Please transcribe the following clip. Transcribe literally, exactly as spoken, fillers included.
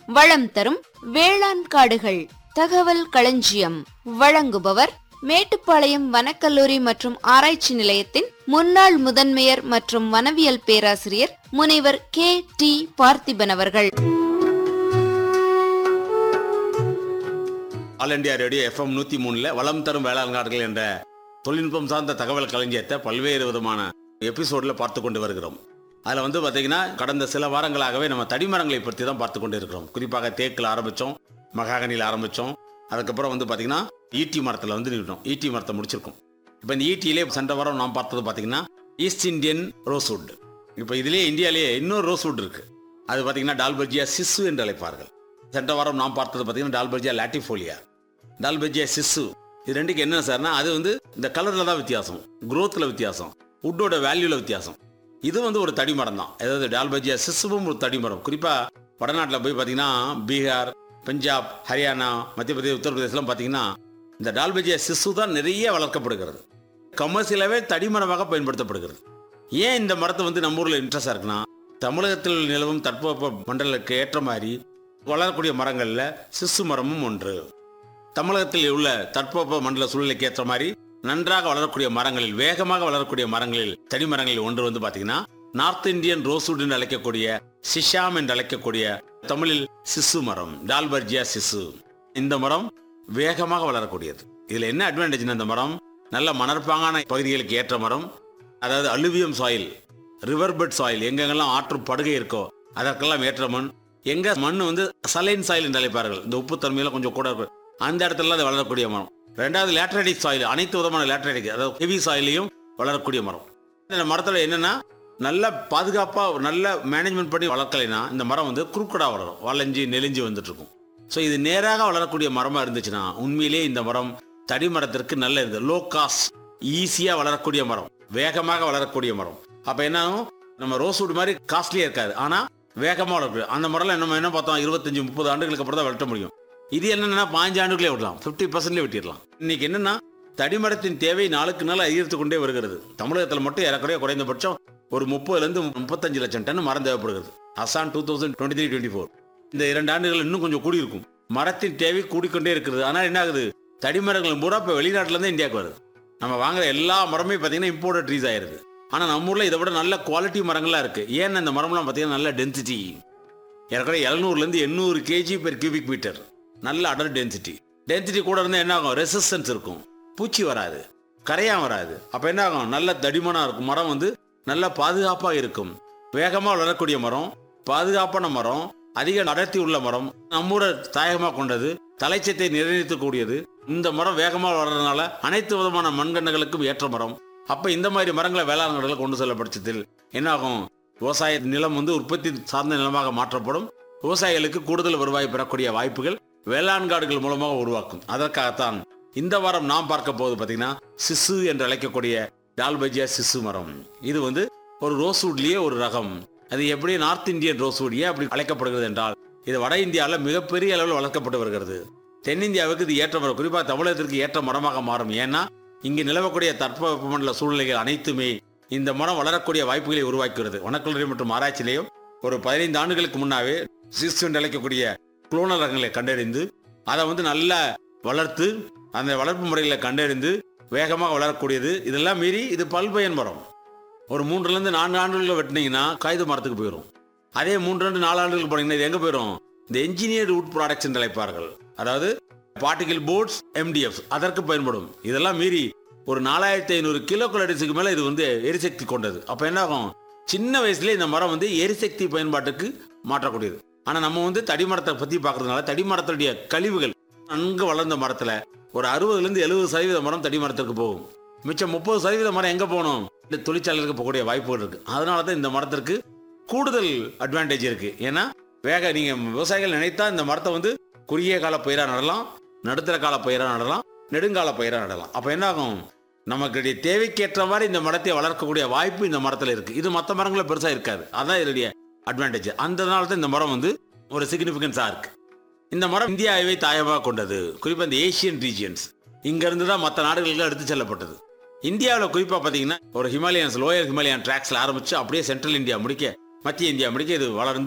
வளம் தரும் வேளாண் காடுகள் தகவல் களஞ்சியம். வழங்குபவர் மேட்டுப்பாளையம் வனக்கல்லூரி மற்றும் ஆராய்ச்சி நிலையத்தின் முன்னாள் முதன்மையர் மற்றும் வனவியல் பேராசிரியர் முனைவர் கே டி பார்த்திபன் அவர்கள். ஆல் இண்டியா ரேடியோ எஃப்எம் நூத்தி மூணுல வளம் தரும் வேளாண் காடுகள் என்ற தொழில்நுட்பம் சார்ந்த தகவல் களஞ்சியத்தை பல்வேறு விதமான எபிசோட்ல பார்த்து கொண்டு வருகிறோம். அதில் வந்து பார்த்தீங்கன்னா கடந்த சில வாரங்களாகவே நம்ம தடிமரங்களை பற்றி தான் பார்த்து கொண்டு இருக்கிறோம். குறிப்பாக தேக்கில் ஆரம்பித்தோம், மகாகனியில் ஆரம்பித்தோம். அதுக்கப்புறம் வந்து பார்த்தீங்கன்னா ஈட்டி மரத்தில் வந்து நிறுத்தோம். ஈட்டி மரத்தை முடிச்சிருக்கோம். இப்போ இந்த ஈட்டியிலே சென்ற வாரம் நாம் பார்த்தது பார்த்தீங்கன்னா ஈஸ்ட் இந்தியன் ரோஸ்வுட். இப்போ இதிலே இந்தியாவிலேயே இன்னொரு ரோஸ்வுட் இருக்கு. அது பார்த்தீங்கன்னா டால்பர்ஜியா சிசு என்று அழைப்பார்கள். சென்ற வாரம் நாம் பார்த்தது பார்த்தீங்கன்னா டால்பர்ஜியா லாட்டிஃபோலியா, டால்பர்ஜியா சிசு. இது ரெண்டுக்கு என்ன சார்னா அது வந்து இந்த கலரில் தான் வித்தியாசம், குரோத்தில் வித்தியாசம், வுட்டோட வேல்யூவில் வித்தியாசம். இது வந்து ஒரு தடிமரம் தான். அதாவது டால்பர்ஜியா சிசுவும் ஒரு தடிமரம். குறிப்பாக வடநாட்டில் போய் பார்த்தீங்கன்னா பீகார், பஞ்சாப், ஹரியானா, மத்திய பிரதேச, உத்தரப்பிரதேசலாம் பார்த்தீங்கன்னா இந்த டால்பர்ஜியா சிசு தான் நிறைய வளர்க்கப்படுகிறது. கமர்ஷியலாகவே தடிமரமாக பயன்படுத்தப்படுகிறது. ஏன் இந்த மரத்தை வந்து நம்ம ஊரில் இன்ட்ரெஸ்டாக இருக்குன்னா, தமிழகத்தில் நிலவும் தட்பவெப்ப மண்டலுக்கு ஏற்ற மாதிரி வளரக்கூடிய மரங்களில் சிசு மரமும் ஒன்று. தமிழகத்தில் உள்ள தட்பவெப்ப மண்டல சூழ்நிலைக்கு ஏற்ற மாதிரி நன்றாக வளரக்கூடிய மரங்களில், வேகமாக வளரக்கூடிய மரங்களில், தடிமரங்களில் ஒன்று வந்து பார்த்தீங்கன்னா நார்த் இந்தியன் ரோஸ்வுட் என்று அழைக்கக்கூடிய சிஷாம் என்று அழைக்கக்கூடிய தமிழில் சிசு மரம், டால்பர்ஜியா சிசு. இந்த மரம் வேகமாக வளரக்கூடியது. இதில் என்ன அட்வான்டேஜ்னா, இந்த மரம் நல்ல மணற்பாங்கான பகுதிகளுக்கு ஏற்ற மரம். அதாவது அலுவியம் சாயில், ரிவர்பெட் சாயில், எங்கெங்கெல்லாம் ஆற்று படுகை இருக்கோ அதற்கெல்லாம் ஏற்ற மண். எங்க மண் வந்து சலைன் சாயில் என்று அழைப்பார்கள், இந்த உப்பு தன்மையில கொஞ்சம் கூட இருக்கும், அந்த இடத்துல அது வளரக்கூடிய மரம். ரெண்டாவது லேட்ரைடிக் சாயில், அனைத்து விதமான லேட்ரைடிக், அதாவது ஹெவி சாயிலையும் வளரக்கூடிய மரம். இந்த மரத்தில் என்னன்னா நல்ல பாதுகாப்பாக நல்ல மேனேஜ்மெண்ட் பண்ணி வளர்க்கலைன்னா இந்த மரம் வந்து குறுக்கடாக வளரும், வளைஞ்சி நெளிஞ்சு வந்துட்டு இருக்கும். ஸோ இது நேராக வளரக்கூடிய மரமாக இருந்துச்சுன்னா உண்மையிலே இந்த மரம் தடிமரத்திற்கு நல்ல இது லோ காஸ்ட், ஈஸியாக வளரக்கூடிய மரம், வேகமாக வளரக்கூடிய மரம். அப்போ என்ன ஆகும், நம்ம ரோஸ்வுட் மாதிரி காஸ்ட்லியாக இருக்காது, ஆனால் வேகமாக வளரக்கூடிய அந்த மரம்லாம் நம்ம என்ன பார்த்தோம், இருபத்தஞ்சு முப்பது ஆண்டுகளுக்கு அப்புறம் தான் வெட்ட முடியும். இது என்னன்னா பாஞ்சு ஆண்டுகளே விடலாம், ஃபிஃப்டி பர்சன்ட்லேயே வெட்டிடலாம். இன்னைக்கு என்னன்னா தடிமரத்தின் தேவை நாளுக்கு நாள் அதிகரித்து கொண்டே வருகிறது. தமிழகத்தில் மட்டும் ஏறக்குறைய குறைந்தபட்சம் ஒரு முப்பதுலேருந்து முப்பத்தஞ்சு லட்சம் டன் மரம் தேவைப்படுகிறது. Azan two thousand twenty three twenty four இந்த இரண்டு ஆண்டுகள் இன்னும் கொஞ்சம் கூடி இருக்கும். மரத்தின் தேவை கூடிக்கொண்டே இருக்கிறது. ஆனால் என்ன ஆகுது, தடிமரங்கள் பூரா இப்போ வெளிநாட்டிலேருந்து இந்தியாவுக்கு வருது. நம்ம வாங்குற எல்லா மரமே பார்த்தீங்கன்னா இம்போர்ட்டட் ட்ரீஸ் ஆயிருது. ஆனால் நம்ம ஊரில் இதை விட நல்ல குவாலிட்டி மரங்கள்லாம் இருக்கு. ஏன்னா இந்த மரம்லாம் பார்த்தீங்கன்னா நல்ல டென்சிட்டி, ஏற்கனவே எழுநூறுலேருந்து எண்ணூறு கேஜி பெர் கியூபிக் மீட்டர், நல்ல அடர் டென்சிட்டி. டென்சிட்டி கூட இருந்தால் என்ன ஆகும், ரெசிஸ்டன்ஸ் இருக்கும், பூச்சி வராது, கரையான் வராது. அப்போ என்ன ஆகும், நல்ல தடிமனாக இருக்கும். மரம் வந்து நல்ல பாதுகாப்பாக இருக்கும். வேகமாக வளரக்கூடிய மரம், பாதுகாப்பான மரம், அதிக அடர்த்தி உள்ள மரம், நம்மூரை தாயகமாக கொண்டது, தலைச்சத்தை நிர்ணயிக்கக்கூடியது. இந்த மரம் வேகமாக வளர்றதுனால அனைத்து விதமான மண்கண்ணுகளுக்கும் ஏற்ற மரம். அப்போ இந்த மாதிரி மரங்களை வேளாண் காடுகளை கொண்டு செல்ல பட்சத்தில் என்ன ஆகும், விவசாய நிலம் வந்து உற்பத்தி சார்ந்த நிலமாக மாற்றப்படும். விவசாயிகளுக்கு கூடுதல் வருவாய் பெறக்கூடிய வாய்ப்புகள் வேளாண் காடுகள் மூலமாக உருவாக்கும். அதற்காகத்தான் இந்த வாரம் நாம் பார்க்க போவது பார்த்தீங்கன்னா சிசு என்று அழைக்கக்கூடிய டால்பர்ஜியா சிசு மரம். இது வந்து ஒரு ரோஸ்வுட்லேயே ஒரு ரகம். அது எப்படி நார்த் இந்தியன் ரோஸ்வுட் ஏன் அப்படி அழைக்கப்படுகிறது என்றால், இது வட இந்தியாவில் மிகப்பெரிய அளவில் வளர்க்கப்பட்டு வருகிறது. தென்னிந்தியாவுக்கு இது ஏற்ற மரம், குறிப்பாக தமிழகத்திற்கு ஏற்ற மரமாக மாறும். ஏன்னா இங்கு நிலவக்கூடிய தட்பவெப்பமண்டல சூழ்நிலைகள் அனைத்துமே இந்த மரம் வளரக்கூடிய வாய்ப்புகளை உருவாக்குகிறது. வனக்கல்லூரி மற்றும் ஆராய்ச்சியிலையும் ஒரு பதினைந்து ஆண்டுகளுக்கு முன்னாவே சிசு என்று அழைக்கக்கூடிய குளோனல் ரகங்களை கண்டறிந்து அதை வந்து நல்லா வளர்த்து அந்த வளர்ப்பு முறைகளை கண்டறிந்து வேகமாக வளரக்கூடியது. இதெல்லாம் மீறி இது பல்பயன் மரம். ஒரு மூன்றுலேருந்து நான்கு ஆண்டுகளில் வெட்டினீங்கன்னா காகித மரத்துக்கு போயிடும். அதே மூன்று ரெண்டு நாலு ஆண்டுகளுக்கு போனீங்கன்னா இது எங்கே போயிடும், இந்த என்ஜினியர்டு வுட் ப்ராடக்ட்ஸ் என்று அழைப்பார்கள். அதாவது பார்ட்டிகல் போர்ட்ஸ், எம்டிஎஃப், அதற்கு பயன்படும். இதெல்லாம் மீறி ஒரு நாலாயிரத்தி ஐநூறு கிலோ கலோரிஸுக்கு மேலே இது வந்து எரிசக்தி கொண்டது. அப்போ என்ன ஆகும், சின்ன வயசுலேயே இந்த மரம் வந்து எரிசக்தி பயன்பாட்டுக்கு மாற்றக்கூடியது. ஆனால் நம்ம வந்து தடிமரத்தை பற்றி பார்க்கறதுனால தடிமரத்துடைய கழிவுகள் நன்கு வளர்ந்த மரத்தில் ஒரு அறுபதுலேருந்து எழுபது சதவீத மரம் தடிமரத்திற்கு போகும். மிச்சம் முப்பது சதவீத மரம் எங்கே போகணும், இந்த தொழிற்சாலைக்கு போகக்கூடிய வாய்ப்புகள் இருக்குது. அதனால தான் இந்த மரத்திற்கு கூடுதல் அட்வான்டேஜ் இருக்குது. ஏன்னா வேக நீங்கள் விவசாயிகள் நினைத்தா இந்த மரத்தை வந்து குறுகிய கால பயிராக நடலாம், நடுத்தர கால பயிராக நடலாம், நெடுங்கால பயிராக நடலாம். அப்போ என்ன ஆகும், நமக்கு தேவைக்கேற்ற மாதிரி இந்த மரத்தை வளர்க்கக்கூடிய வாய்ப்பு இந்த மரத்தில் இருக்குது. இது மற்ற மரங்களை பெருசாக இருக்காது. அதான் இதனுடைய அட்வான்டேஜ். அதனால தான் இந்த மரம் வந்து ஒரு சிக்னிஃபிகன்ஸாக இருக்குது. இந்த மரம் இந்தியாவை தாயமாக கொண்டது. குறிப்பாக இந்த ஏசியன் ரீஜியன்ஸ் இங்கிருந்து தான் மற்ற நாடுகளுக்கு எடுத்து செல்லப்பட்டது. இந்தியாவில் குறிப்பாக பார்த்தீங்கன்னா ஒரு ஹிமாலயன்ஸ் லோயர் ஹிமாலயன் ட்ராக்ஸில் ஆரம்பித்து அப்படியே சென்ட்ரல் இந்தியா முடிக்க, மத்திய இந்தியா முடிக்க இது வளர்ந்து